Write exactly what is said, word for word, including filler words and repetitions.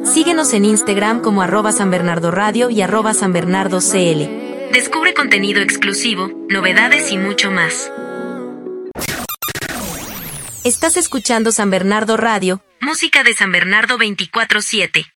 Síguenos en Instagram como arroba San Bernardo Radio y arroba San Bernardo C L. Descubre contenido exclusivo, novedades y mucho más. Estás escuchando San Bernardo Radio, música de San Bernardo veinticuatro siete.